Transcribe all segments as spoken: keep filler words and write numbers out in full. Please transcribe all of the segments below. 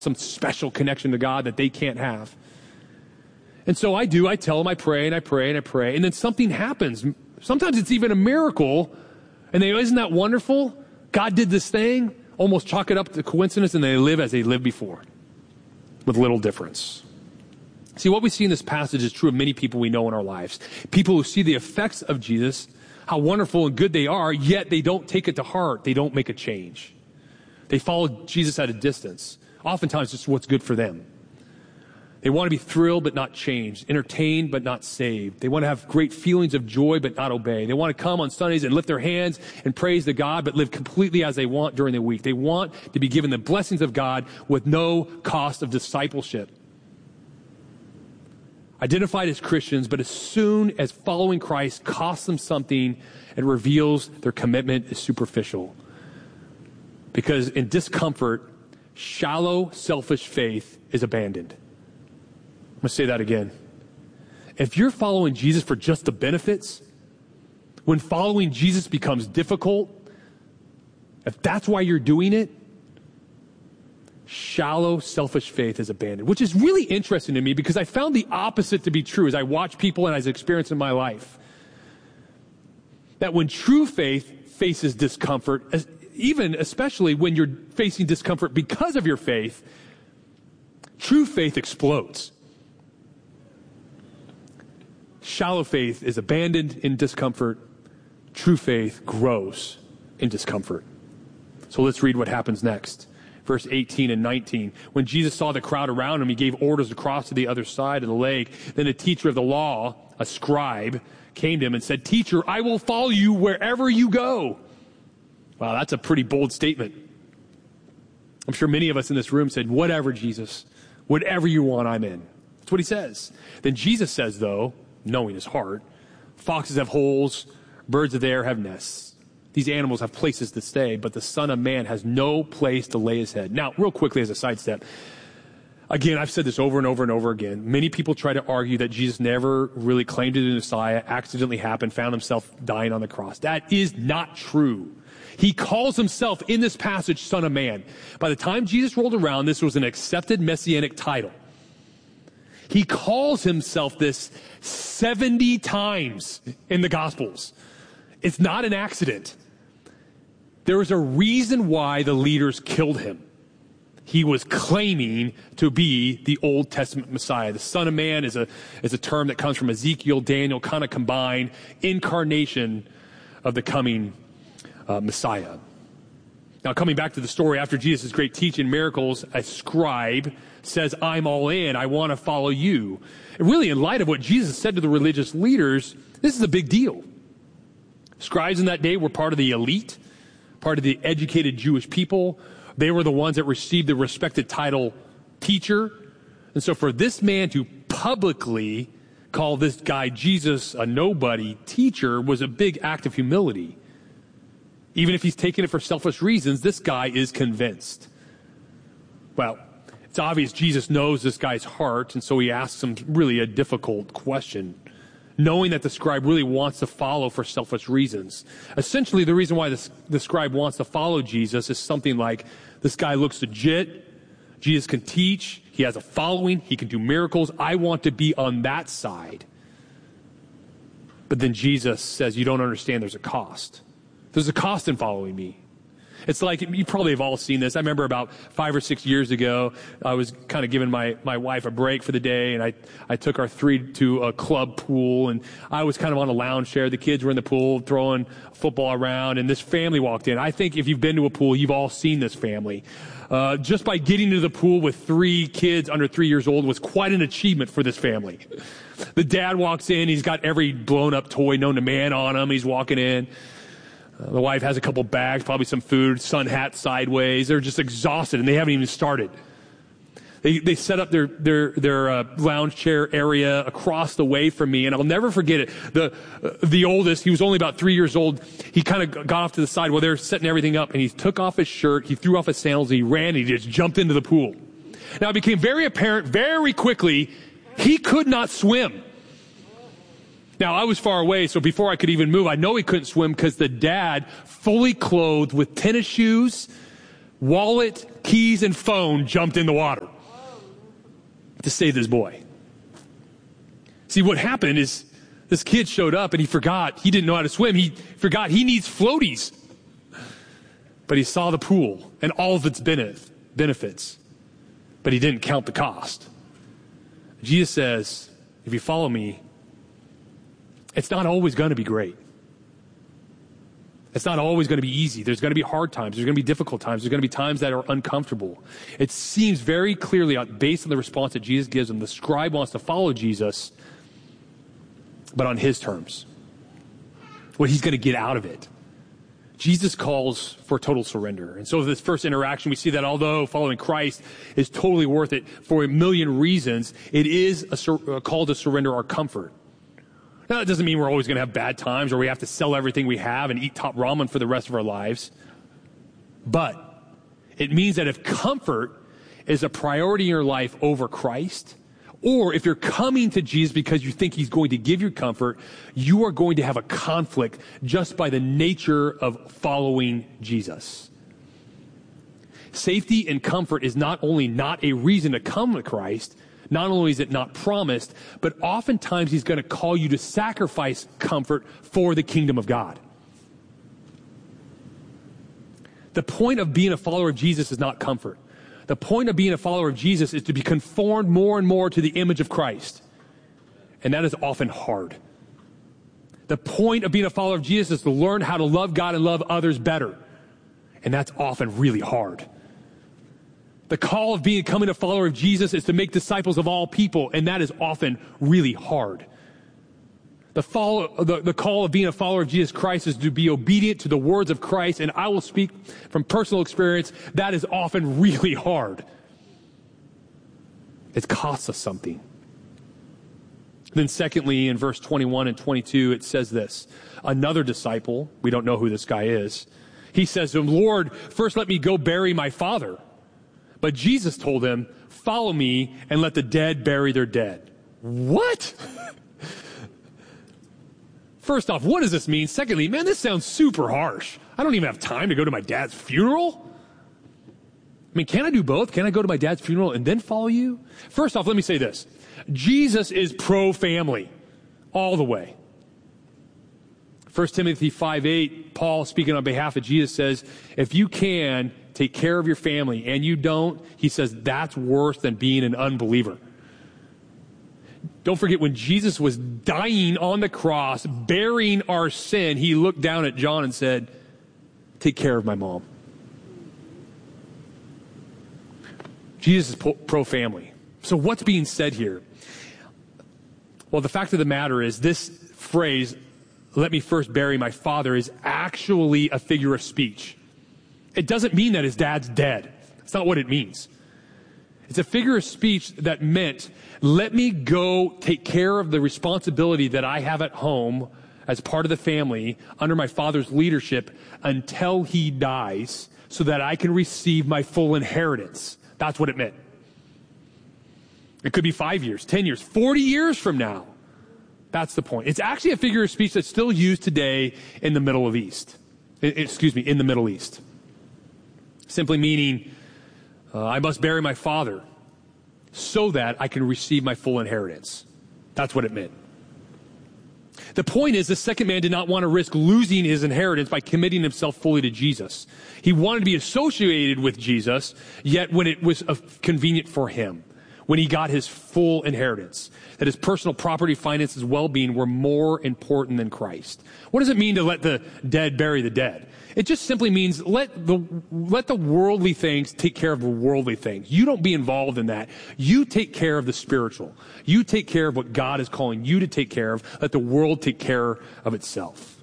some special connection to God that they can't have. And so I do, I tell them, I pray and I pray and I pray, and then something happens. Sometimes it's even a miracle, and they go, isn't that wonderful? God did this thing, almost chalk it up to coincidence, and they live as they lived before, with little difference. See, what we see in this passage is true of many people we know in our lives. People who see the effects of Jesus, how wonderful and good they are, yet they don't take it to heart. They don't make a change. They follow Jesus at a distance. Oftentimes, it's what's good for them. They want to be thrilled but not changed, entertained but not saved. They want to have great feelings of joy but not obey. They want to come on Sundays and lift their hands and praise to God but live completely as they want during the week. They want to be given the blessings of God with no cost of discipleship. Identified as Christians, but as soon as following Christ costs them something, it reveals their commitment is superficial. Because in discomfort, shallow, selfish faith is abandoned. I'm going to say that again. If you're following Jesus for just the benefits, when following Jesus becomes difficult, if that's why you're doing it, shallow, selfish faith is abandoned, which is really interesting to me because I found the opposite to be true as I watch people and as I experience in my life. That when true faith faces discomfort, as, even especially when you're facing discomfort because of your faith, true faith explodes. Shallow faith is abandoned in discomfort. True faith grows in discomfort. So let's read what happens next. Verse eighteen and nineteen. When Jesus saw the crowd around him, he gave orders to cross to the other side of the lake. Then a teacher of the law, a scribe, came to him and said, "Teacher, I will follow you wherever you go." Wow, that's a pretty bold statement. I'm sure many of us in this room said, "Whatever, Jesus. Whatever you want, I'm in." That's what he says. Then Jesus says, though, knowing his heart, "Foxes have holes, birds of the air have nests. These animals have places to stay, but the Son of Man has no place to lay his head." Now, real quickly as a sidestep, again, I've said this over and over and over again. Many people try to argue that Jesus never really claimed to be the Messiah, accidentally happened, found himself dying on the cross. That is not true. He calls himself in this passage Son of Man. By the time Jesus rolled around, this was an accepted messianic title. He calls himself this seventy times in the Gospels. It's not an accident. There was a reason why the leaders killed him. He was claiming to be the Old Testament Messiah. The Son of Man is a, is a term that comes from Ezekiel, Daniel, kind of combined, incarnation of the coming uh, Messiah. Now, coming back to the story, after Jesus' great teaching miracles, a scribe says, "I'm all in. I want to follow you." And really, in light of what Jesus said to the religious leaders, this is a big deal. Scribes in that day were part of the elite, part of the educated Jewish people. They were the ones that received the respected title teacher. And so for this man to publicly call this guy Jesus a nobody teacher was a big act of humility. Even if he's taking it for selfish reasons, this guy is convinced. Well, it's obvious Jesus knows this guy's heart, and so he asks him really a difficult question, knowing that the scribe really wants to follow for selfish reasons. Essentially, the reason why this, the scribe wants to follow Jesus is something like, this guy looks legit, Jesus can teach, he has a following, he can do miracles, I want to be on that side. But then Jesus says, you don't understand, there's a cost. There's a cost in following me. It's like, you probably have all seen this. I remember about five or six years ago, I was kind of giving my, my wife a break for the day, and I, I took our three to a club pool, and I was kind of on a lounge chair. The kids were in the pool throwing football around, and this family walked in. I think if you've been to a pool, you've all seen this family. Uh, just by getting to the pool with three kids under three years old was quite an achievement for this family. The dad walks in, he's got every blown up toy known to man on him. He's walking in. Uh, the wife has a couple bags, probably some food, sun hat sideways. They're just exhausted, and they haven't even started. They they set up their their their uh, lounge chair area across the way from me, and I'll never forget it. The uh, the oldest, he was only about three years old. He kind of got off to the side while they're setting everything up, and he took off his shirt, he threw off his sandals, and he ran, and he just jumped into the pool. Now it became very apparent very quickly he could not swim. Now, I was far away, so before I could even move, I know he couldn't swim because the dad, fully clothed with tennis shoes, wallet, keys, and phone jumped in the water to save this boy. See, what happened is this kid showed up and he forgot. He didn't know how to swim. He forgot he needs floaties. But he saw the pool and all of its benefits, but he didn't count the cost. Jesus says, if you follow me, it's not always going to be great. It's not always going to be easy. There's going to be hard times. There's going to be difficult times. There's going to be times that are uncomfortable. It seems very clearly, based on the response that Jesus gives him, the scribe wants to follow Jesus, but on his terms. What he's going to get out of it. Jesus calls for total surrender. And so this first interaction, we see that although following Christ is totally worth it for a million reasons, it is a, sur- a call to surrender our comfort. Now, that doesn't mean we're always going to have bad times or we have to sell everything we have and eat top ramen for the rest of our lives. But it means that if comfort is a priority in your life over Christ, or if you're coming to Jesus because you think he's going to give you comfort, you are going to have a conflict just by the nature of following Jesus. Safety and comfort is not only not a reason to come to Christ, not only is it not promised, but oftentimes he's going to call you to sacrifice comfort for the kingdom of God. The point of being a follower of Jesus is not comfort. The point of being a follower of Jesus is to be conformed more and more to the image of Christ. And that is often hard. The point of being a follower of Jesus is to learn how to love God and love others better. And that's often really hard. The call of becoming a follower of Jesus is to make disciples of all people, and that is often really hard. The, follow, the, the call of being a follower of Jesus Christ is to be obedient to the words of Christ, and I will speak from personal experience, that is often really hard. It costs us something. Then secondly, in verse twenty-one and twenty-two, it says this. Another disciple, we don't know who this guy is, he says to him, Lord, first let me go bury my father. But Jesus told him, follow me and let the dead bury their dead. What? First off, what does this mean? Secondly, man, this sounds super harsh. I don't even have time to go to my dad's funeral. I mean, can I do both? Can I go to my dad's funeral and then follow you? First off, let me say this. Jesus is pro-family all the way. First Timothy five eight, Paul speaking on behalf of Jesus says, if you can take care of your family and you don't, he says that's worse than being an unbeliever. Don't forget, when Jesus was dying on the cross, bearing our sin, he looked down at John and said, take care of my mom. Jesus is pro-family. So what's being said here? Well, the fact of the matter is this phrase, let me first bury my father, is actually a figure of speech. It doesn't mean that his dad's dead. That's not what it means. It's a figure of speech that meant, let me go take care of the responsibility that I have at home as part of the family under my father's leadership until he dies so that I can receive my full inheritance. That's what it meant. It could be five years, ten years, forty years from now. That's the point. It's actually a figure of speech that's still used today in the Middle East. Excuse me, in the Middle East. Simply meaning, Uh, I must bury my father so that I can receive my full inheritance. That's what it meant. The point is, the second man did not want to risk losing his inheritance by committing himself fully to Jesus. He wanted to be associated with Jesus, yet when it was uh, convenient for him, when he got his full inheritance, that his personal property, finances, well-being were more important than Christ. What does it mean to let the dead bury the dead? It just simply means let the let the worldly things take care of the worldly things. You don't be involved in that. You take care of the spiritual. You take care of what God is calling you to take care of. Let the world take care of itself.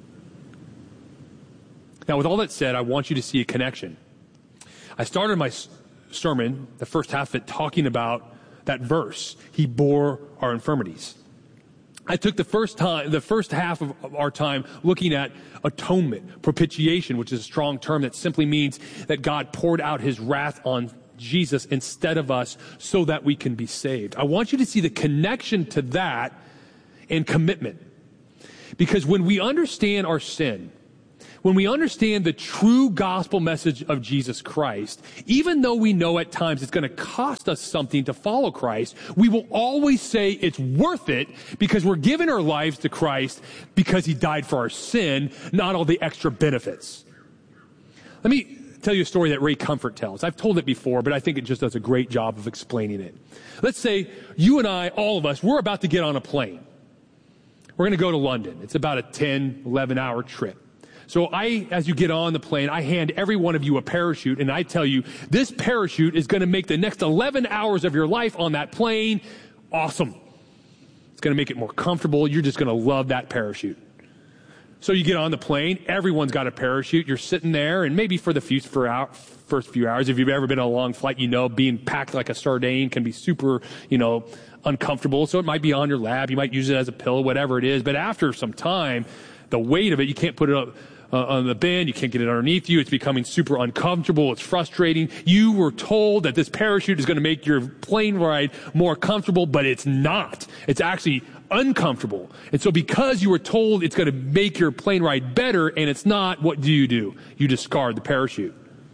Now, with all that said, I want you to see a connection. I started my sermon, the first half of it, talking about that verse. He bore our infirmities. I took the first time, the first half of our time looking at atonement, propitiation, which is a strong term that simply means that God poured out his wrath on Jesus instead of us so that we can be saved. I want you to see the connection to that and commitment. Because when we understand our sin, When we understand the true gospel message of Jesus Christ, even though we know at times it's going to cost us something to follow Christ, we will always say it's worth it because we're giving our lives to Christ because he died for our sin, not all the extra benefits. Let me tell you a story that Ray Comfort tells. I've told it before, but I think it just does a great job of explaining it. Let's say you and I, all of us, we're about to get on a plane. We're going to go to London. It's about a ten, eleven hour trip. So I, as you get on the plane, I hand every one of you a parachute, and I tell you, this parachute is going to make the next eleven hours of your life on that plane awesome. It's going to make it more comfortable. You're just going to love that parachute. So you get on the plane, everyone's got a parachute, you're sitting there, and maybe for the few, for hour, first few hours, if you've ever been on a long flight, you know being packed like a sardine can be super, you know, uncomfortable. So it might be on your lap, you might use it as a pillow, whatever it is, but after some time, the weight of it, you can't put it up uh, on the bend, you can't get it underneath you, it's becoming super uncomfortable, it's frustrating. You were told that this parachute is going to make your plane ride more comfortable, but it's not. It's actually uncomfortable. And so because you were told it's going to make your plane ride better and it's not, what do you do? You discard the parachute.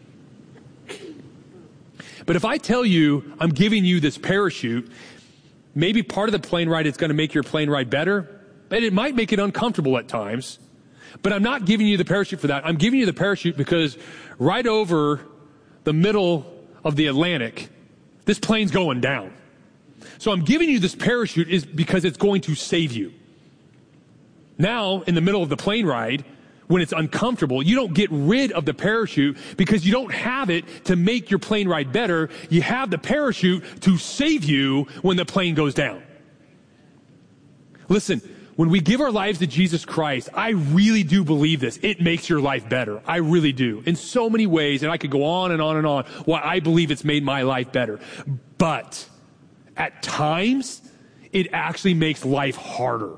But if I tell you I'm giving you this parachute, maybe part of the plane ride is going to make your plane ride better, and it might make it uncomfortable at times. But I'm not giving you the parachute for that. I'm giving you the parachute because right over the middle of the Atlantic, this plane's going down. So I'm giving you this parachute is because it's going to save you. Now, in the middle of the plane ride, when it's uncomfortable, you don't get rid of the parachute because you don't have it to make your plane ride better. You have the parachute to save you when the plane goes down. Listen, when we give our lives to Jesus Christ, I really do believe this. It makes your life better. I really do. In so many ways, and I could go on and on and on why I believe it's made my life better. But at times, it actually makes life harder.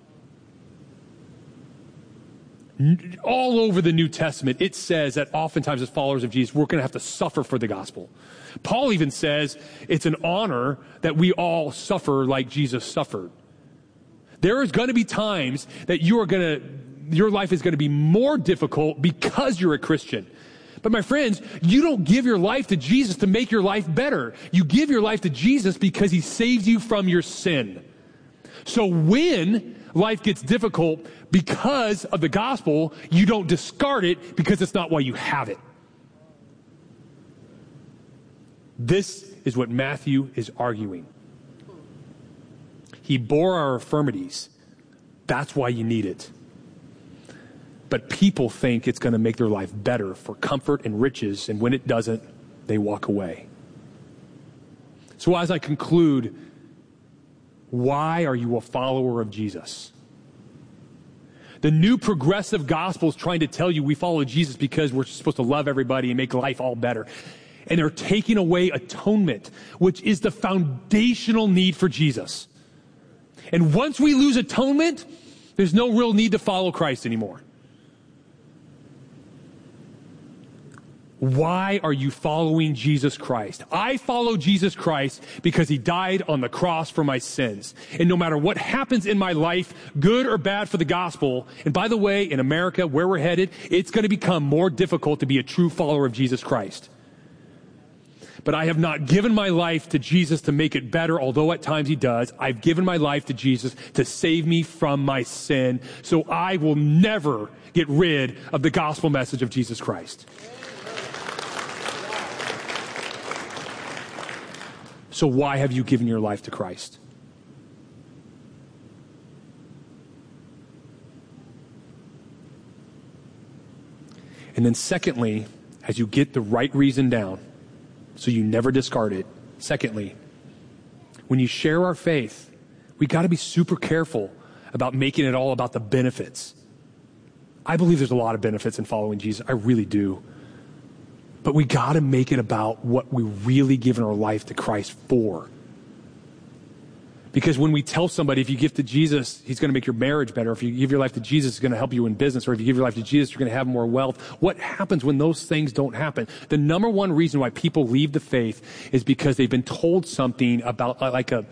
All over the New Testament, it says that oftentimes as followers of Jesus, we're going to have to suffer for the gospel. Paul even says it's an honor that we all suffer like Jesus suffered. There is going to be times that you are going to, your life is going to be more difficult because you're a Christian. But my friends, you don't give your life to Jesus to make your life better. You give your life to Jesus because he saves you from your sin. So when life gets difficult because of the gospel, you don't discard it because it's not why you have it. This is what Matthew is arguing. He bore our infirmities. That's why you need it. But people think it's going to make their life better for comfort and riches, and when it doesn't, they walk away. So as I conclude, why are you a follower of Jesus? The new progressive gospel is trying to tell you we follow Jesus because we're supposed to love everybody and make life all better. And they're taking away atonement, which is the foundational need for Jesus. And once we lose atonement, there's no real need to follow Christ anymore. Why are you following Jesus Christ? I follow Jesus Christ because he died on the cross for my sins. And no matter what happens in my life, good or bad for the gospel, and by the way, in America, where we're headed, it's going to become more difficult to be a true follower of Jesus Christ. But I have not given my life to Jesus to make it better, although at times he does. I've given my life to Jesus to save me from my sin. So I will never get rid of the gospel message of Jesus Christ. So why have you given your life to Christ? And then secondly, as you get the right reason down, so you never discard it. Secondly, when you share our faith, we got to be super careful about making it all about the benefits. I believe there's a lot of benefits in following Jesus. I really do. But we got to make it about what we really given our life to Christ for. Because when we tell somebody, if you give to Jesus, he's going to make your marriage better. If you give your life to Jesus, it's going to help you in business. Or if you give your life to Jesus, you're going to have more wealth. What happens when those things don't happen? The number one reason why people leave the faith is because they've been told something about like a,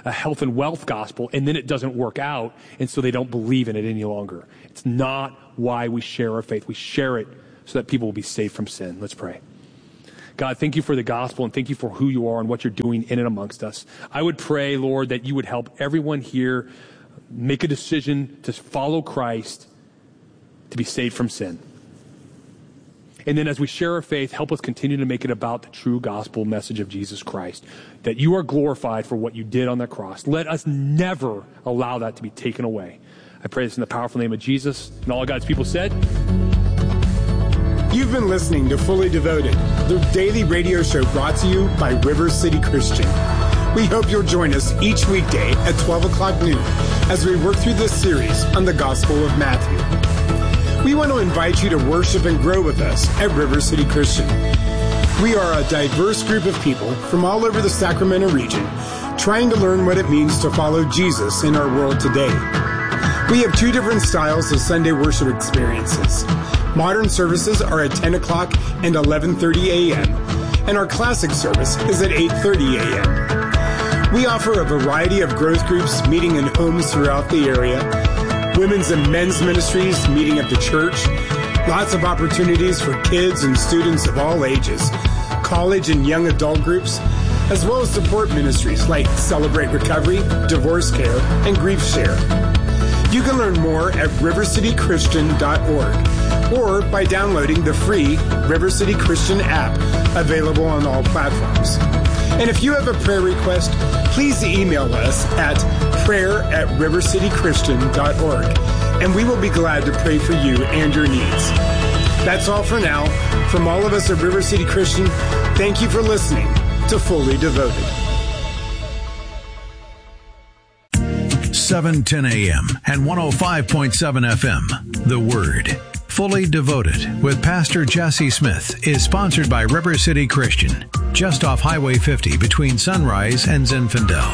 a health and wealth gospel, and then it doesn't work out, and so they don't believe in it any longer. It's not why we share our faith. We share it so that people will be saved from sin. Let's pray. God, thank you for the gospel, and thank you for who you are and what you're doing in and amongst us. I would pray, Lord, that you would help everyone here make a decision to follow Christ, to be saved from sin. And then as we share our faith, help us continue to make it about the true gospel message of Jesus Christ, that you are glorified for what you did on the cross. Let us never allow that to be taken away. I pray this in the powerful name of Jesus. And all of God's people said... You've been listening to Fully Devoted, the daily radio show brought to you by River City Christian. We hope you'll join us each weekday at twelve o'clock noon as we work through this series on the Gospel of Matthew. We want to invite you to worship and grow with us at River City Christian. We are a diverse group of people from all over the Sacramento region trying to learn what it means to follow Jesus in our world today. We have two different styles of Sunday worship experiences. Modern services are at ten o'clock and eleven thirty a.m., and our classic service is at eight thirty a.m. We offer a variety of growth groups meeting in homes throughout the area, women's and men's ministries meeting at the church, lots of opportunities for kids and students of all ages, college and young adult groups, as well as support ministries like Celebrate Recovery, Divorce Care, and Grief Share. You can learn more at river city christian dot org or by downloading the free River City Christian app available on all platforms. And if you have a prayer request, please email us at prayer at river city christian dot org, and we will be glad to pray for you and your needs. That's all for now. From all of us at River City Christian, thank you for listening to Fully Devoted. seven ten a.m. and one oh five point seven F M. The Word. Fully Devoted with Pastor Jesse Smith is sponsored by River City Christian, just off Highway fifty between Sunrise and Zinfandel.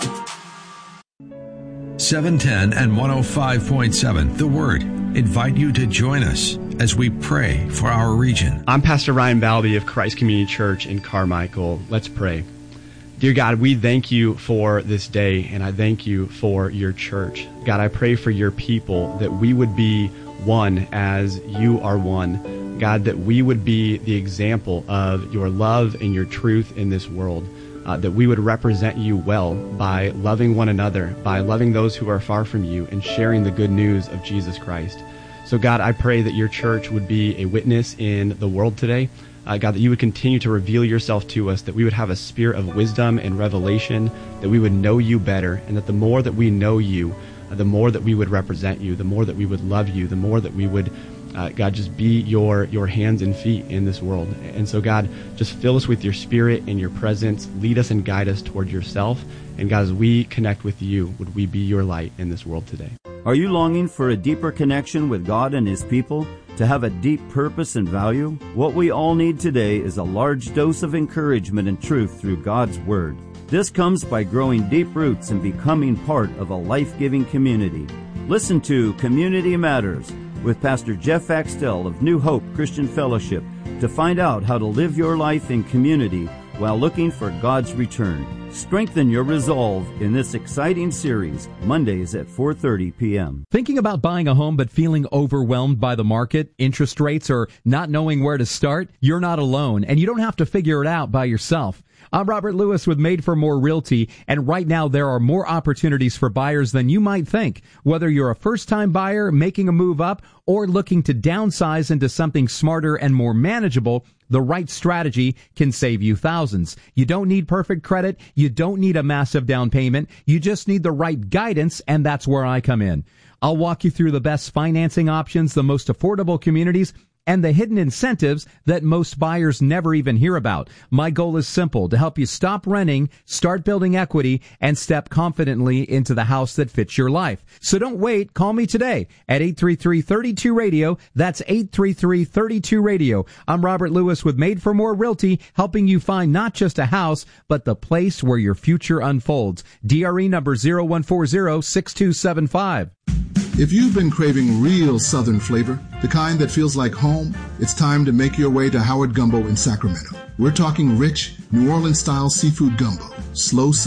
seven ten and one oh five point seven, The Word, invite you to join us as we pray for our region. I'm Pastor Ryan Balby of Christ Community Church in Carmichael. Let's pray. Dear God, we thank you for this day, and I thank you for your church. God, I pray for your people that we would be one as you are one. God, that we would be the example of your love and your truth in this world. Uh, that we would represent you well by loving one another, by loving those who are far from you, and sharing the good news of Jesus Christ. So God, I pray that your church would be a witness in the world today. Uh, God, that you would continue to reveal yourself to us, that we would have a spirit of wisdom and revelation, that we would know you better, and that the more that we know you, uh, the more that we would represent you, the more that we would love you, the more that we would, uh, God, just be your, your hands and feet in this world. And so, God, just fill us with your spirit and your presence. Lead us and guide us toward yourself. And God, as we connect with you, would we be your light in this world today? Are you longing for a deeper connection with God and His people? To have a deep purpose and value? What we all need today is a large dose of encouragement and truth through God's Word. This comes by growing deep roots and becoming part of a life-giving community. Listen to Community Matters with Pastor Jeff Axtell of New Hope Christian Fellowship to find out how to live your life in community while looking for God's return. Strengthen your resolve in this exciting series, Mondays at four thirty p.m. Thinking about buying a home but feeling overwhelmed by the market, interest rates, or not knowing where to start? You're not alone, and you don't have to figure it out by yourself. I'm Robert Lewis with Made for More Realty, and right now there are more opportunities for buyers than you might think. Whether you're a first-time buyer, making a move up, or looking to downsize into something smarter and more manageable, the right strategy can save you thousands. You don't need perfect credit. You don't need a massive down payment. You just need the right guidance, and that's where I come in. I'll walk you through the best financing options, the most affordable communities, and the hidden incentives that most buyers never even hear about. My goal is simple: to help you stop renting, start building equity, and step confidently into the house that fits your life. So don't wait. Call me today at eight three three, three two, radio. That's eight three three, three two, radio. I'm Robert Lewis with Made for More Realty, helping you find not just a house, but the place where your future unfolds. D R E number zero one four zero, six two seven five. If you've been craving real Southern flavor, the kind that feels like home, it's time to make your way to Howard Gumbo in Sacramento. We're talking rich, New Orleans-style seafood gumbo, slow-simmered,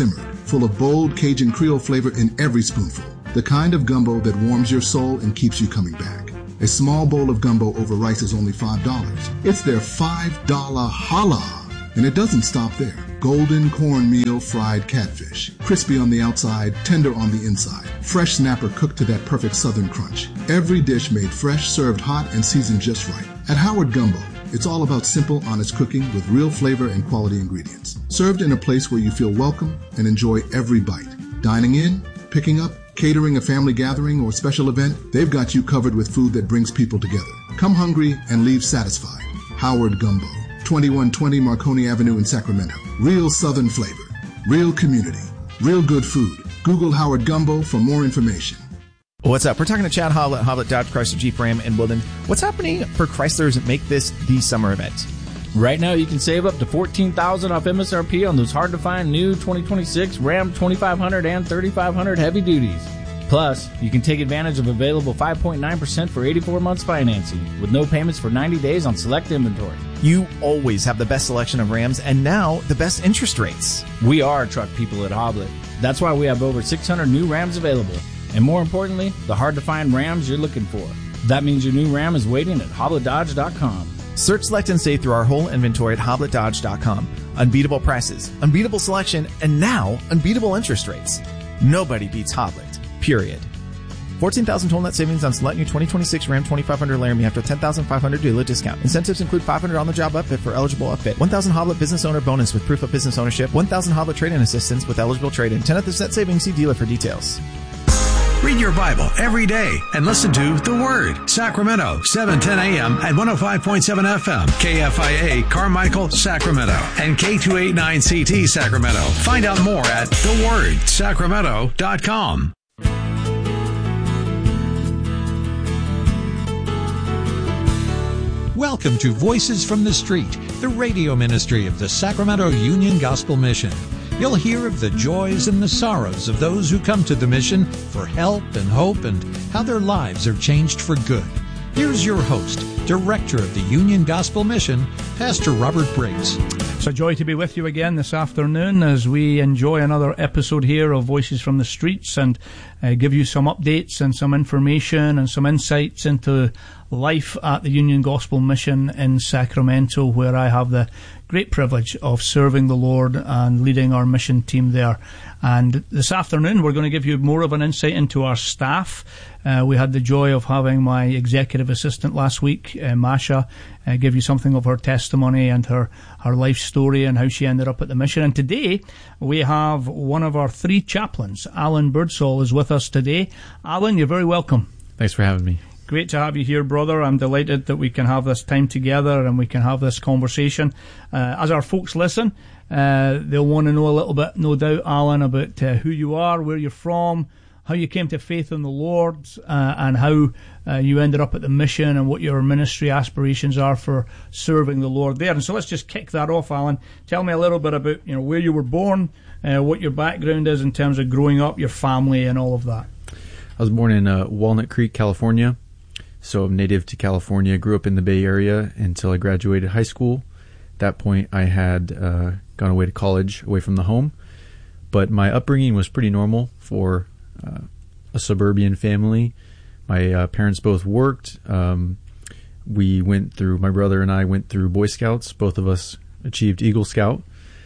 full of bold Cajun Creole flavor in every spoonful. The kind of gumbo that warms your soul and keeps you coming back. A small bowl of gumbo over rice is only five dollars. It's their five dollar holla. And it doesn't stop there. Golden cornmeal fried catfish. Crispy on the outside, tender on the inside. Fresh snapper cooked to that perfect southern crunch. Every dish made fresh, served hot, and seasoned just right. At Howard Gumbo, it's all about simple, honest cooking with real flavor and quality ingredients. Served in a place where you feel welcome and enjoy every bite. Dining in, picking up, catering a family gathering or special event, they've got you covered with food that brings people together. Come hungry and leave satisfied. Howard Gumbo, twenty-one twenty Marconi Avenue in Sacramento. Real Southern flavor, real community, real good food. Google Howard Gumbo for more information. What's up? We're talking to Chad Hoblet, Hoblet Dodge Chrysler Jeep Ram in Woodland. What's happening for Chryslers that make this the summer event? Right now, you can save up to fourteen thousand dollars off M S R P on those hard-to-find new twenty twenty-six Ram twenty-five hundred and thirty-five hundred heavy duties. Plus, you can take advantage of available five point nine percent for eighty-four months financing, with no payments for ninety days on select inventory. You always have the best selection of Rams, and now the best interest rates. We are truck people at Hoblet. That's why we have over six hundred new Rams available. And more importantly, the hard-to-find Rams you're looking for. That means your new Ram is waiting at hoblet dodge dot com. Search, select, and save through our whole inventory at hoblet dodge dot com. Unbeatable prices, unbeatable selection, and now unbeatable interest rates. Nobody beats Hoblet, period. fourteen thousand total net savings on select new twenty twenty-six Ram twenty-five hundred Laramie after ten thousand five hundred dealer discount. Incentives include five hundred on the job upfit for eligible upfit, one thousand Hoblet business owner bonus with proof of business ownership, one thousand Hoblet trade-in assistance with eligible trade-in. ten percent savings. See dealer for details. Read your Bible every day and listen to The Word. Sacramento, seven ten a.m. at one oh five point seven F M. K F I A Carmichael, Sacramento. And K two eighty-nine C T Sacramento. Find out more at the word sacramento dot com. Welcome to Voices from the Street, the radio ministry of the Sacramento Union Gospel Mission. You'll hear of the joys and the sorrows of those who come to the mission for help and hope and how their lives are changed for good. Here's your host, Director of the Union Gospel Mission, Pastor Robert Briggs. It's a joy to be with you again this afternoon as we enjoy another episode here of Voices from the Streets and uh, give you some updates and some information and some insights into life at the Union Gospel Mission in Sacramento, where I have the great privilege of serving the Lord and leading our mission team there. And this afternoon we're going to give you more of an insight into our staff. Uh, we had the joy of having my executive assistant last week, uh, Masha, uh, give you something of her testimony and her, her life story and how she ended up at the mission. And today we have one of our three chaplains, Alan Birdsall, is with us today. Alan, you're very welcome. Thanks for having me. Great to have you here, brother. I'm delighted that we can have this time together and we can have this conversation. Uh, as our folks listen, uh, they'll want to know a little bit, no doubt, Alan, about uh, who you are, where you're from, how you came to faith in the Lord, uh, and how uh, you ended up at the mission and what your ministry aspirations are for serving the Lord there. And so let's just kick that off, Alan. Tell me a little bit about, you know, where you were born, uh, what your background is in terms of growing up, your family, and all of that. I was born in uh, Walnut Creek, California. So I'm native to California, grew up in the Bay Area until I graduated high school. At that point, I had uh, gone away to college, away from the home. But my upbringing was pretty normal for uh, a suburban family. My uh, parents both worked. Um, we went through, my brother and I went through Boy Scouts. Both of us achieved Eagle Scout.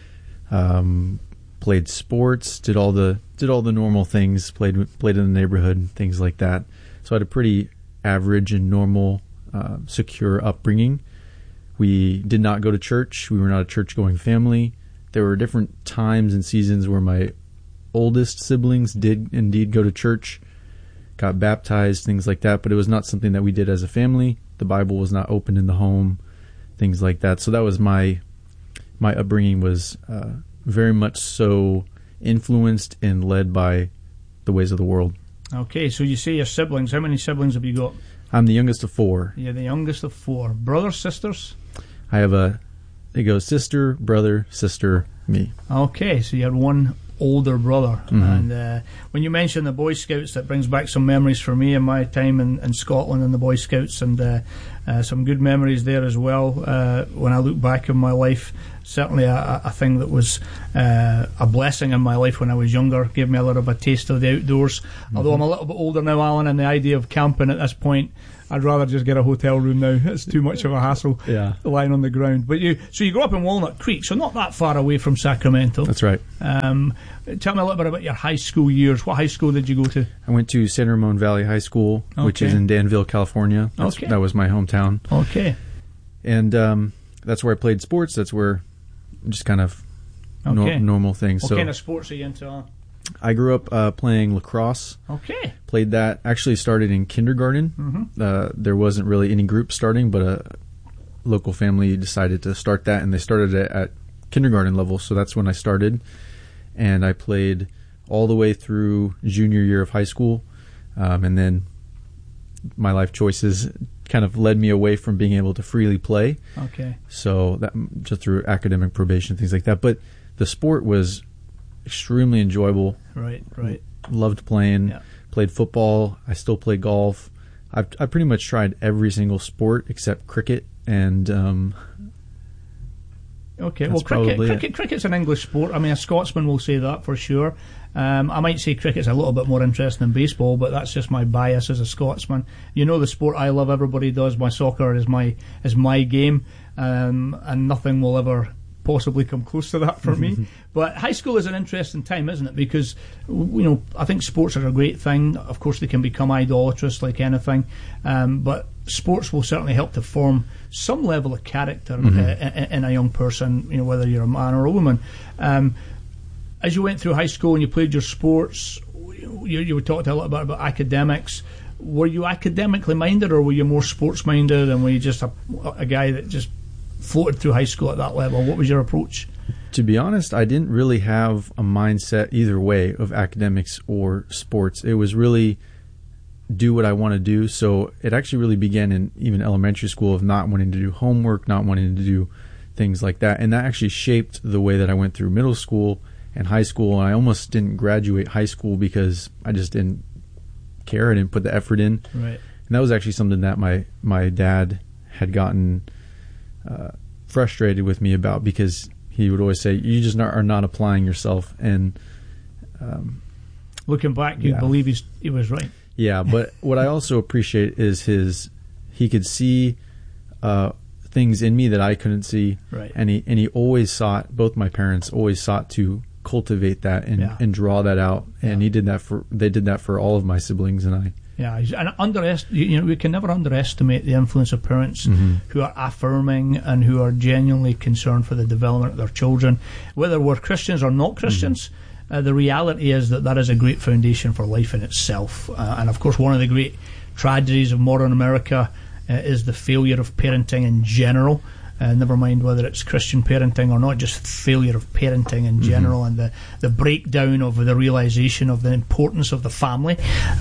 Um, played sports, did all the did all the normal things, played played in the neighborhood, things like that. So I had a pretty average and normal, uh, secure upbringing. We did not go to church. We were not a church-going family. There were different times and seasons where my oldest siblings did indeed go to church, got baptized, things like that, but it was not something that we did as a family. The Bible was not open in the home, things like that. So that was my my upbringing was uh, very much so influenced and led by the ways of the world. Okay, so you say your siblings. How many siblings have you got? I'm the youngest of four. You're the youngest of four. Brothers, sisters? I have a, it goes sister, brother, sister, me. Okay, so you had one older brother. Mm-hmm. And uh, when you mention the Boy Scouts, that brings back some memories for me in my time in, in Scotland and the Boy Scouts. And uh, uh, some good memories there as well. Uh, when I look back in my life, certainly a, a thing that was uh, a blessing in my life when I was younger, gave me a little bit of a taste of the outdoors. Mm-hmm. Although I'm a little bit older now, Alan, and the idea of camping at this point, I'd rather just get a hotel room now. It's too much of a hassle yeah. lying on the ground. But you, so you grew up in Walnut Creek, so not that far away from Sacramento. That's right. Um, tell me a little bit about your high school years. What high school did you go to? I went to San Ramon Valley High School, okay. which is in Danville, California. That's, okay. That was my hometown. Okay. And um, that's where I played sports. That's where just kind of okay. no, normal things. What so, kind of sports are you into? Huh? I grew up uh, playing lacrosse. Okay. Played that. Actually started in kindergarten. Mm-hmm. Uh, there wasn't really any group starting, but a local family decided to start that, and they started it at kindergarten level. So that's when I started, and I played all the way through junior year of high school, um, and then my life choices kind of led me away from being able to freely play. Okay. So that just through academic probation, things like that. But the sport was extremely enjoyable. Right, right. Loved playing. Yeah. Played football. I still play golf. I've I pretty much tried every single sport except cricket. And um, okay, well, cricket, cricket, cricket's an English sport. I mean, a Scotsman will say that for sure. Um, I might say cricket's a little bit more interesting than baseball, but that's just my bias as a Scotsman. You know, the sport I love, everybody does. My soccer is my is my game, um, and nothing will ever possibly come close to that for me. But high school is an interesting time, isn't it? Because, you know, I think sports are a great thing. Of course, they can become idolatrous like anything, um, but sports will certainly help to form some level of character mm-hmm. uh, in a young person, you know, whether you're a man or a woman. Um, as you went through high school and you played your sports, you, you were talking a little bit about academics. Were you academically minded, or were you more sports minded, and were you just a, a guy that just floated through high school at that level? What was your approach? To be honest, I didn't really have a mindset either way of academics or sports. It was really do what I want to do. So it actually really began in even elementary school of not wanting to do homework, not wanting to do things like that. And that actually shaped the way that I went through middle school and high school. And I almost didn't graduate high school because I just didn't care. I didn't put the effort in. Right. And that was actually something that my, my dad had gotten uh, frustrated with me about, because he would always say, you just not, are not applying yourself. And um, looking back, you yeah. believe he's, he was right. Yeah, but what I also appreciate is his, he could see uh, things in me that I couldn't see. Right. And he and he always sought, both my parents always sought to cultivate that and, yeah. and draw that out. And yeah. he did that for, they did that for all of my siblings and I. Yeah, and underest- you know, we can never underestimate the influence of parents mm-hmm. who are affirming and who are genuinely concerned for the development of their children. Whether we're Christians or not Christians, mm-hmm. Uh, the reality is that that is a great foundation for life in itself. Uh, and of course, one of the great tragedies of modern America uh, is the failure of parenting in general. Uh, never mind whether it's Christian parenting or not, just failure of parenting in general, mm-hmm. and the, the breakdown of the realization of the importance of the family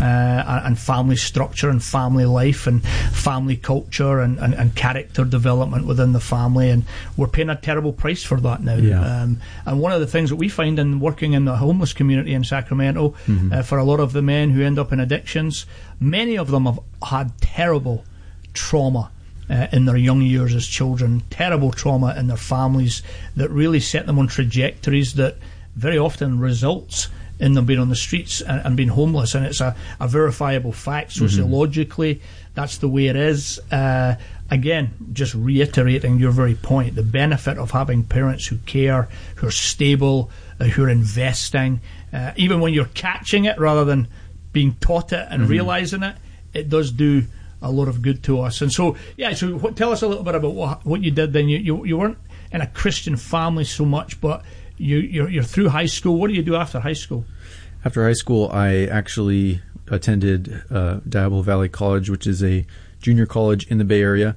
uh, and family structure and family life and family culture and, and, and character development within the family. And we're paying a terrible price for that now. Yeah. Um, and one of the things that we find in working in the homeless community in Sacramento, mm-hmm. uh, for a lot of the men who end up in addictions, many of them have had terrible trauma Uh, in their young years as children, terrible trauma in their families that really set them on trajectories that very often results in them being on the streets and, and being homeless. And it's a, a verifiable fact sociologically. Mm-hmm. That's the way it is. Uh, again, just reiterating your very point, the benefit of having parents who care, who are stable, uh, who are investing, uh, even when you're catching it rather than being taught it and mm-hmm. realizing it, it does do a lot of good to us. And so, yeah, so what, tell us a little bit about what, what you did then. You, you you weren't in a Christian family so much, but you, you're, you're through high school. What do you do after high school? After high school, I actually attended uh, Diablo Valley College, which is a junior college in the Bay Area.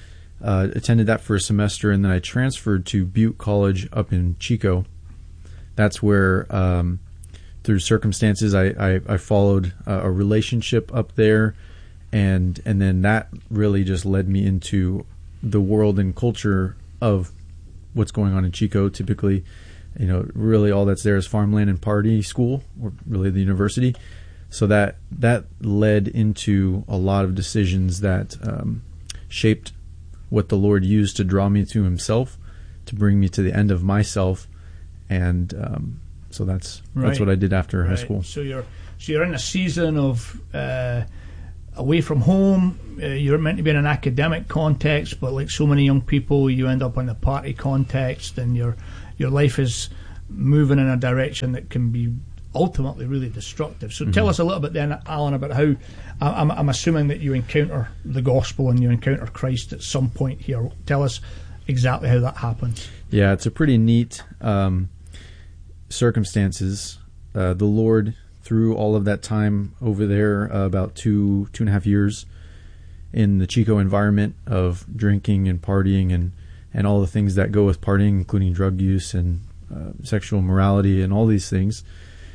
Uh, attended that for a semester, and then I transferred to Butte College up in Chico. That's where, um, through circumstances, I, I, I followed a, a relationship up there. And and then that really just led me into the world and culture of what's going on in Chico. Typically, you know, really all that's there is farmland and party school, or really the university. So that that led into a lot of decisions that um, shaped what the Lord used to draw me to himself, to bring me to the end of myself. And um, so that's right. that's what I did after right. high school. So you're so you're in a season of uh, away from home. Uh, you're meant to be in an academic context, but like so many young people, you end up in the party context, and your your life is moving in a direction that can be ultimately really destructive. So mm-hmm. tell us a little bit then, Alan, about how I'm, I'm assuming that you encounter the gospel and you encounter Christ at some point here. Tell us exactly how that happens. Yeah, it's a pretty neat um, circumstances. Uh, the Lord, through all of that time over there, uh, about two two and a half years in the Chico environment of drinking and partying and and all the things that go with partying, including drug use and uh, sexual morality and all these things.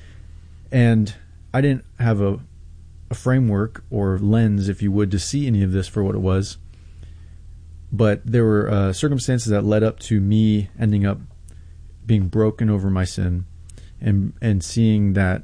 And I didn't have a, a framework or lens, if you would, to see any of this for what it was. But there were uh, circumstances that led up to me ending up being broken over my sin and and seeing that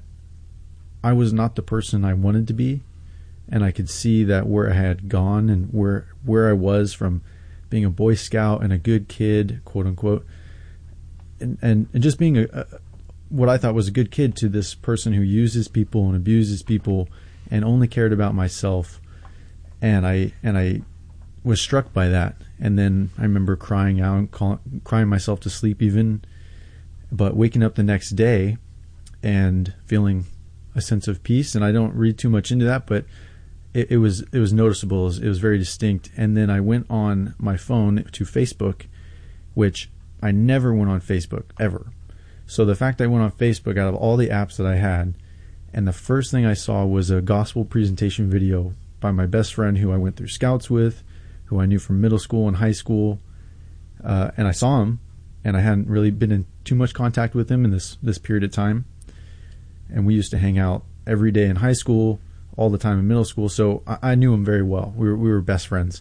I was not the person I wanted to be. And I could see that where I had gone and where where I was from being a Boy Scout and a good kid, quote unquote, and, and, and just being a, a what I thought was a good kid to this person who uses people and abuses people and only cared about myself. And I and I was struck by that. And then I remember crying out, call, crying myself to sleep even, but waking up the next day and feeling a sense of peace. And I don't read too much into that, but it, it was it was noticeable. It was, it was very distinct. And then I went on my phone to Facebook, which I never went on Facebook ever. So the fact that I went on Facebook out of all the apps that I had, and the first thing I saw was a gospel presentation video by my best friend who I went through scouts with, who I knew from middle school and high school. Uh, and I saw him, and I hadn't really been in too much contact with him in this, this period of time. And we used to hang out every day in high school, all the time in middle school. So I, I knew him very well. We were, we were best friends.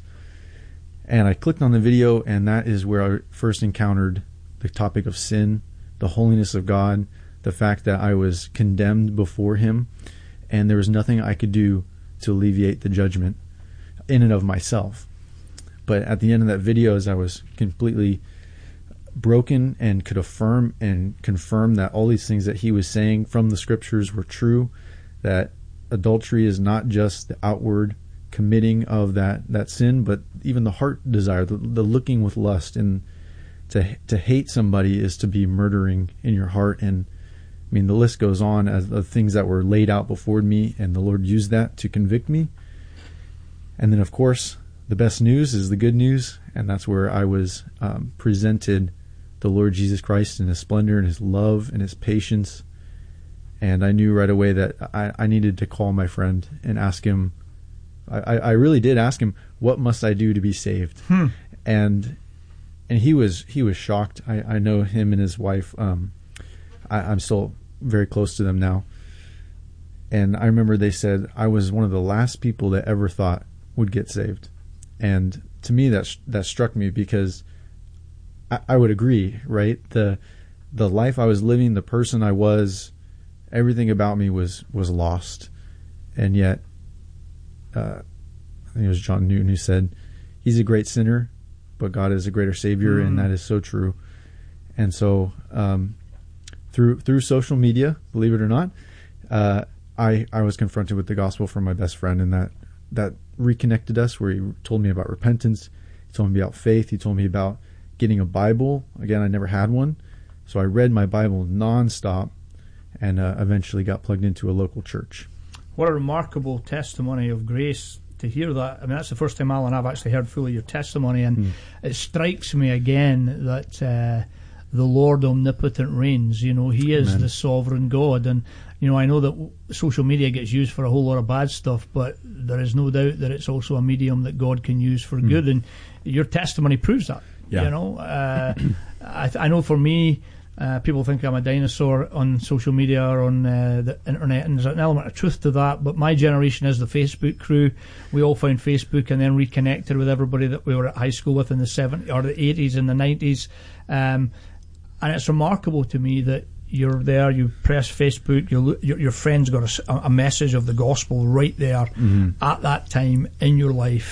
And I clicked on the video, and that is where I first encountered the topic of sin, the holiness of God, the fact that I was condemned before him, and there was nothing I could do to alleviate the judgment in and of myself. But at the end of that video, as I was completely broken and could affirm and confirm that all these things that he was saying from the scriptures were true, that adultery is not just the outward committing of that, that sin, but even the heart desire, the, the looking with lust, and to to hate somebody is to be murdering in your heart. And I mean, the list goes on as the things that were laid out before me, and the Lord used that to convict me. And then, of course, the best news is the good news, and that's where I was um, presented the Lord Jesus Christ in his splendor and his love and his patience. And I knew right away that I, I needed to call my friend and ask him, I, I really did ask him, what must I do to be saved? Hmm. And and he was he was shocked. I, I know him and his wife. Um, I, I'm still very close to them now. And I remember they said I was one of the last people that ever thought would get saved. And to me, that that struck me, because I, I would agree, right? The the life I was living, the person I was, everything about me was was lost. And yet, uh, I think it was John Newton who said, he's a great sinner, but God is a greater Savior, mm. and that is so true. And so, um, through through social media, believe it or not, uh, I I was confronted with the gospel from my best friend, and that that reconnected us, where he told me about repentance, he told me about faith, he told me about getting a Bible. Again, I never had one, so I read my Bible nonstop, and uh, eventually got plugged into a local church. What a remarkable testimony of grace to hear that. I mean, that's the first time, Alan, I've actually heard fully your testimony, and mm. it strikes me again that uh, the Lord omnipotent reigns. You know, he is Amen. The sovereign God. And, you know, I know that social media gets used for a whole lot of bad stuff, but there is no doubt that it's also a medium that God can use for mm. good. And your testimony proves that. Yeah. You know, uh, I, I know for me, Uh, people think I'm a dinosaur on social media or on uh, the internet, and there's an element of truth to that. But my generation is the Facebook crew. We all found Facebook and then reconnected with everybody that we were at high school with in the seventies or the eighties and the nineties. Um, and it's remarkable to me that you're there, you press Facebook, you look, your, your friend's got a, a message of the gospel right there mm-hmm. at that time in your life.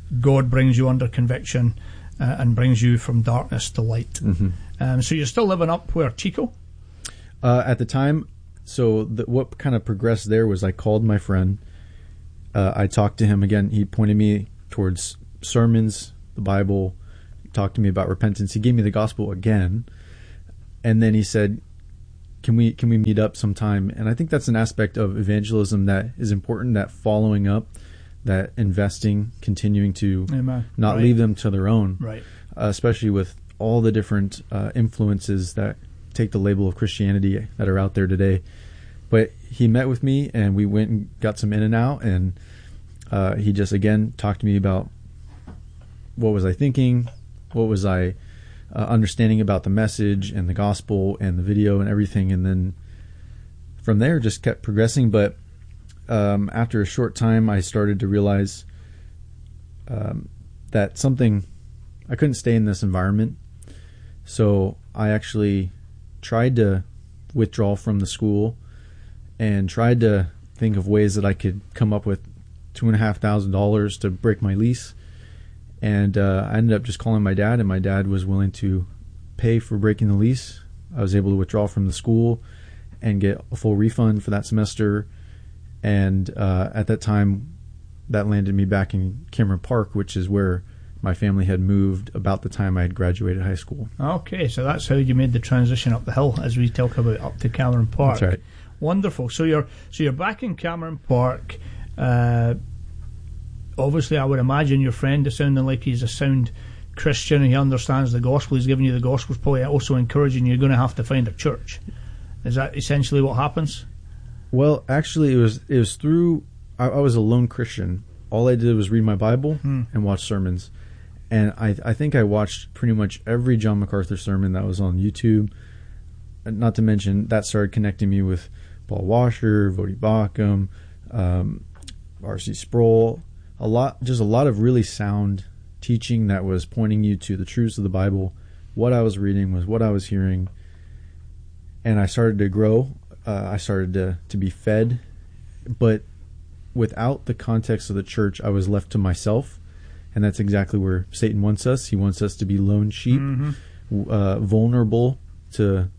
God brings you under conviction uh, and brings you from darkness to light. Mm-hmm. Um, so you're still living up where, Chico? Uh, at the time, so the, what kind of progressed there was I called my friend. Uh, I talked to him again. He pointed me towards sermons, the Bible, talked to me about repentance. He gave me the gospel again. And then he said, can we can we meet up sometime? And I think that's an aspect of evangelism that is important, that following up, that investing, continuing to Amen. not Right. leave them to their own, Right. uh, especially with all the different uh, influences that take the label of Christianity that are out there today. But he met with me, and we went and got some In and Out, and uh, he just, again, talked to me about what was I thinking, what was I uh, understanding about the message and the gospel and the video and everything. And then from there, just kept progressing. But um, after a short time, I started to realize um, that something, I couldn't stay in this environment. So I actually tried to withdraw from the school and tried to think of ways that I could come up with two and a half thousand dollars to break my lease. And uh, I ended up just calling my dad, and my dad was willing to pay for breaking the lease. I was able to withdraw from the school and get a full refund for that semester. And uh, at that time, that landed me back in Cameron Park, which is where my family had moved about the time I had graduated high school. Okay, so that's how you made the transition up the hill, as we talk about, up to Cameron Park. That's right. Wonderful. So you're so you're back in Cameron Park. Uh, obviously, I would imagine your friend is sounding like he's a sound Christian and he understands the gospel. He's giving you the gospel. He's probably also encouraging you. You're going to have to find a church. Is that essentially what happens? Well, actually, it was it was through. I, I was a lone Christian. All I did was read my Bible Hmm. and watch sermons, and I I think I watched pretty much every John MacArthur sermon that was on YouTube. And not to mention that started connecting me with Paul Washer, Voddie Baucham, um, R C Sproul. A lot, just a lot of really sound teaching that was pointing you to the truths of the Bible. What I was reading was what I was hearing, and I started to grow. Uh, I started to, to be fed, but without the context of the church, I was left to myself, and that's exactly where Satan wants us. He wants us to be lone sheep, Mm-hmm. uh, vulnerable to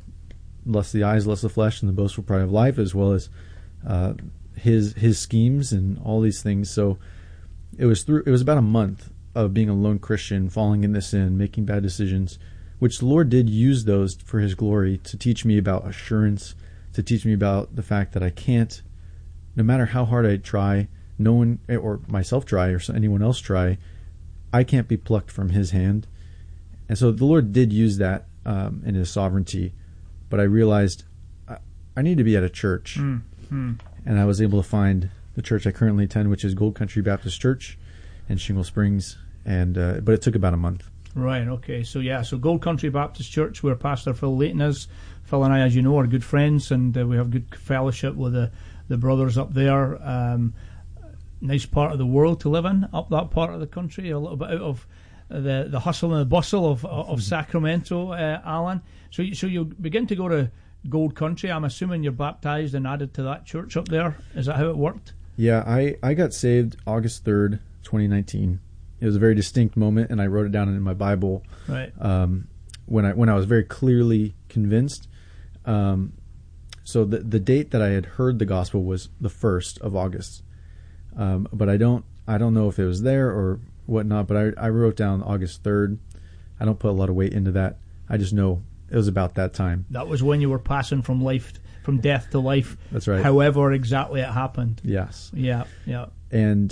lust of the eyes, lust of the flesh, and the boastful pride of life, as well as uh, his his schemes and all these things. So it was through. It was about a month of being a lone Christian, falling into sin, making bad decisions, which the Lord did use those for His glory to teach me about assurance, to teach me about the fact that I can't, no matter how hard I try, no one or myself try or anyone else try, I can't be plucked from His hand. And so the Lord did use that um, in His sovereignty. But I realized I, I need to be at a church. Mm-hmm. And I was able to find the church I currently attend, which is Gold Country Baptist Church in Shingle Springs. And uh, but it took about a month. Right, okay. So, yeah, so Gold Country Baptist Church, where Pastor Phil Layton is. Phil and I, as you know, are good friends, and uh, we have good fellowship with the, the brothers up there. Um, nice part of the world to live in, up that part of the country, a little bit out of the the hustle and the bustle of of Sacramento, uh, Alan. So, you, so you begin to go to Gold Country. I'm assuming you're baptized and added to that church up there. Is that how it worked? Yeah, I, I got saved August third, twenty nineteen. It was a very distinct moment, and I wrote it down in my Bible. Right. Um, when I when I was very clearly convinced. Um, so the the date that I had heard the gospel was the first of August. Um, but I don't I don't know if it was there or whatnot. But I I wrote down August third. I don't put a lot of weight into that. I just know it was about that time. That was when you were passing from life, from death to life. That's right. However exactly it happened. Yes. Yeah, yeah. And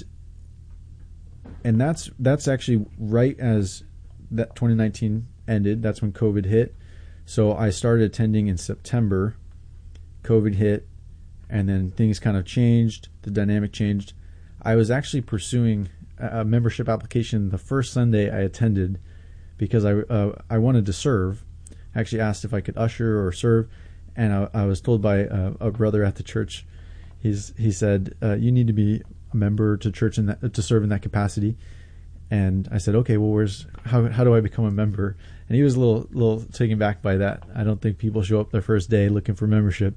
and that's that's actually right as that twenty nineteen ended. That's when COVID hit. So I started attending in September. COVID hit, and then things kind of changed. The dynamic changed. I was actually pursuing a membership application the first Sunday I attended because I uh, I wanted to serve. I actually asked if I could usher or serve, and I, I was told by a, a brother at the church. He's he said uh, you need to be a member to church in that, to serve in that capacity. And I said, okay, well, where's how how do I become a member? And he was a little little taken back by that. I don't think people show up their first day looking for membership,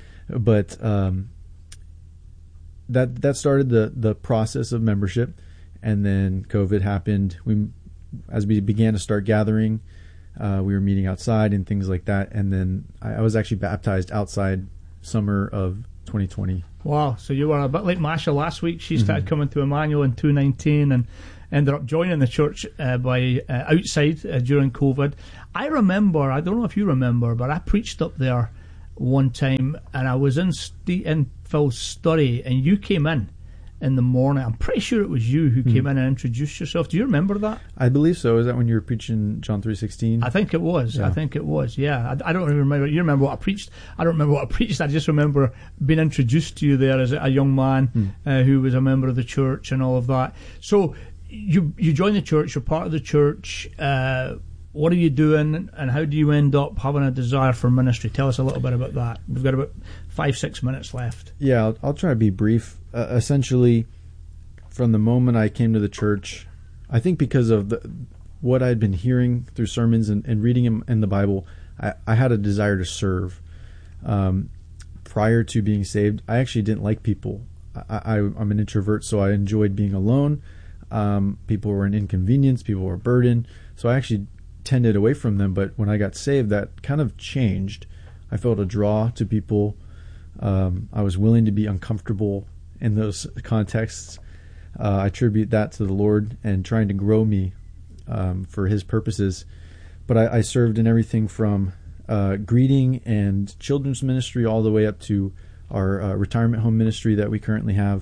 but um, that that started the the process of membership. and then COVID happened. We, as we began to start gathering, uh, we were meeting outside and things like that. And then I, I was actually baptized outside summer of twenty twenty. Wow! So you were a bit like Masha last week. She started mm-hmm. coming to Emmanuel in two nineteen and ended up joining the church uh, by uh, outside uh, during COVID. I remember, I don't know if you remember, but I preached up there one time, and I was in St- in Phil's study, and you came in in the morning. I'm pretty sure it was you who mm-hmm. came in and introduced yourself. Do you remember that? I believe so. Is that when you were preaching John three sixteen? I think it was. Yeah. I think it was. Yeah. I, I don't even remember. You remember what I preached? I don't remember what I preached. I just remember being introduced to you there as a, a young man mm. uh, who was a member of the church and all of that. So you you join the church. You're part of the church. Uh, what are you doing, and how do you end up having a desire for ministry? Tell us a little bit about that. We've got about five, six minutes left. Yeah, I'll, I'll try to be brief. Uh, essentially, from the moment I came to the church, I think because of the, what I'd been hearing through sermons and, and reading in, in the Bible, I, I had a desire to serve. Um, prior to being saved, I actually didn't like people. I, I, I'm an introvert, so I enjoyed being alone. Um, people were an inconvenience. People were a burden. So I actually tended away from them. But when I got saved, that kind of changed. I felt a draw to people. Um, I was willing to be uncomfortable in those contexts. Uh, I attribute that to the Lord and trying to grow me um, for His purposes. But I, I served in everything from uh, greeting and children's ministry all the way up to our uh, retirement home ministry that we currently have.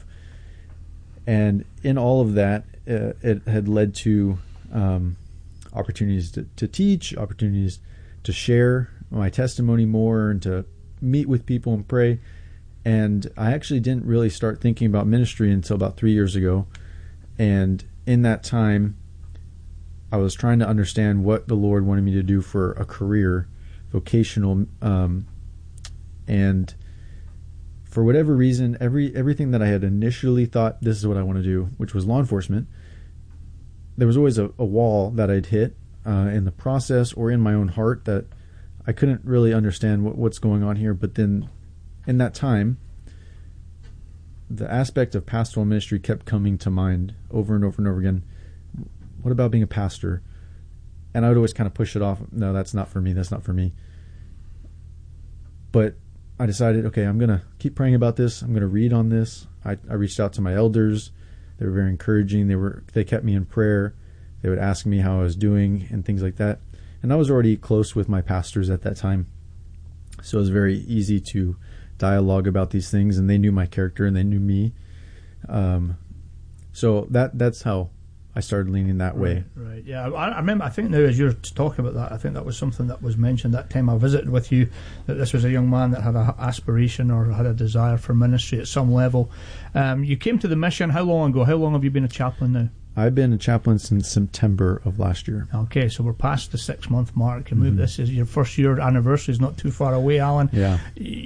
And in all of that, uh, it had led to um, opportunities to, to teach, opportunities to share my testimony more and to meet with people and pray. And I actually didn't really start thinking about ministry until about three years ago. And in that time, I was trying to understand what the Lord wanted me to do for a career, vocational, um, and for whatever reason, every everything that I had initially thought this is what I want to do, which was law enforcement, there was always a, a wall that I'd hit uh, in the process or in my own heart that I couldn't really understand what, what's going on here. But then in that time, the aspect of pastoral ministry kept coming to mind over and over and over again. What about being a pastor? And I would always kind of push it off. No, that's not for me. That's not for me. But I decided, okay, I'm going to keep praying about this. I'm going to read on this. I, I reached out to my elders. They were very encouraging. They were they kept me in prayer. They would ask me how I was doing and things like that. And I was already close with my pastors at that time. So it was very easy to dialogue about these things, and they knew my character and they knew me. Um, so that that's how I started leaning that way. Right, right. Yeah, I, I remember, I think now as you're talking about that, I think that was something that was mentioned that time I visited with you, that this was a young man that had an aspiration or had a desire for ministry at some level. Um, you came to the mission how long ago? How long have you been a chaplain now? I've been a chaplain since September of last year. Okay, so we're past the six-month mark. And mm-hmm. This is your first year anniversary is not too far away, Alan. Yeah.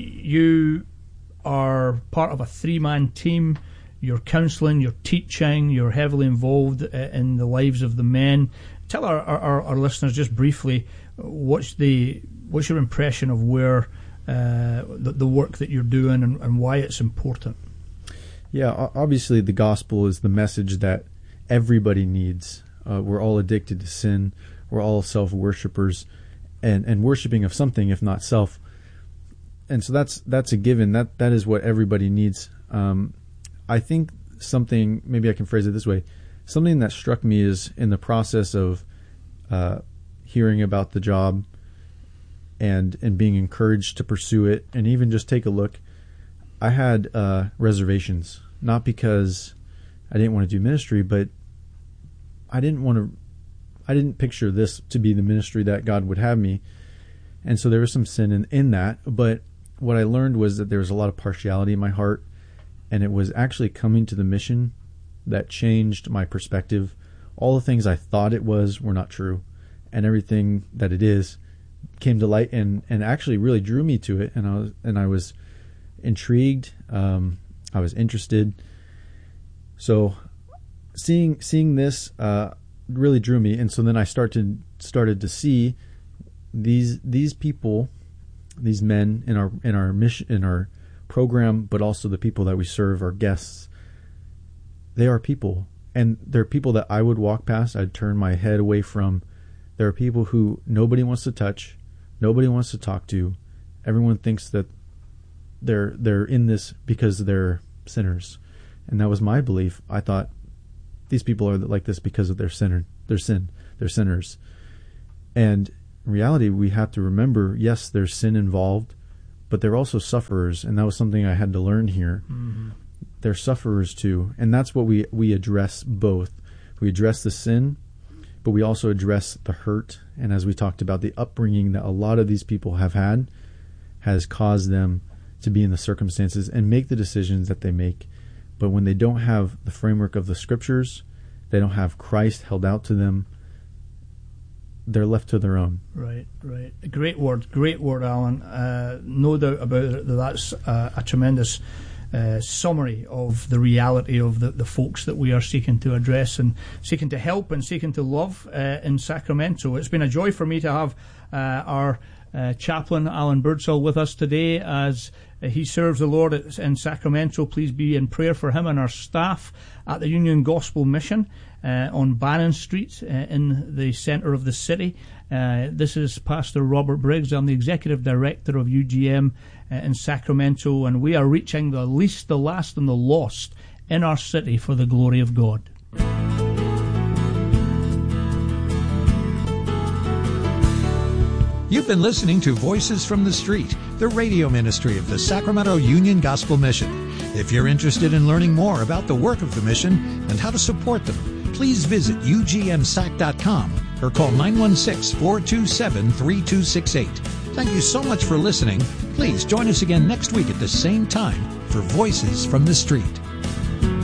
You are part of a three-man team. You're counselling, you're teaching, you're heavily involved in the lives of the men. Tell our, our, our listeners just briefly, what's the what's your impression of where uh, the, the work that you're doing and, and why it's important? Yeah, obviously the gospel is the message that everybody needs. Uh, we're all addicted to sin. We're all self-worshippers and, and worshiping of something, if not self. And so that's that's a given. That that is what everybody needs. Um, I think something, maybe I can phrase it this way, something that struck me is in the process of uh, hearing about the job and and being encouraged to pursue it and even just take a look, I had uh, reservations, not because I didn't want to do ministry, but I didn't want to, I didn't picture this to be the ministry that God would have me. And so there was some sin in, in that, but what I learned was that there was a lot of partiality in my heart. And it was actually coming to the mission that changed my perspective. All the things I thought it was were not true. And everything that it is came to light and, and actually really drew me to it. And I was, and I was intrigued. Um, I was interested. So seeing seeing this uh, really drew me. And so then I started started to see these these people, these men in our in our mission in our program, but also the people that we serve, our guests. They are people, And there are people that I would walk past, I'd turn my head away from. There are people who nobody wants to touch, nobody wants to talk to. Everyone thinks that they're they're in this because they're sinners. And that was my belief. I thought these people are like this because of their sinner, their sin, they're sinners. And in reality, we have to remember, yes, there's sin involved, but they're also sufferers, and that was something I had to learn here. Mm-hmm. They're sufferers too, and that's what we, we address both. We address the sin, but we also address the hurt, and as we talked about, the upbringing that a lot of these people have had has caused them to be in the circumstances and make the decisions that they make. But when they don't have the framework of the Scriptures, they don't have Christ held out to them, they're left to their own. Right, right. Great word, great word, Alan. Uh, no doubt about it that that's uh, a tremendous uh, summary of the reality of the, the folks that we are seeking to address and seeking to help and seeking to love uh, in Sacramento. It's been a joy for me to have uh, our uh, chaplain, Alan Birdsall, with us today as he serves the Lord in Sacramento. Please be in prayer for him and our staff at the Union Gospel Mission uh, on Bannon Street uh, in the centre of the city. Uh, this is Pastor Robert Briggs. I'm the Executive Director of U G M uh, in Sacramento, and we are reaching the least, the last, and the lost in our city for the glory of God. You've been listening to Voices from the Street, the radio ministry of the Sacramento Union Gospel Mission. If you're interested in learning more about the work of the mission and how to support them, please visit U G M sac dot com or call nine one six, four two seven, three two six eight. Thank you so much for listening. Please join us again next week at the same time for Voices from the Street.